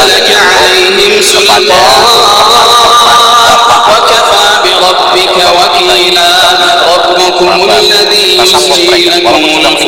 لك عليهم سلطان وكفى بربك وكيلا ربكم الذي يسجي لكم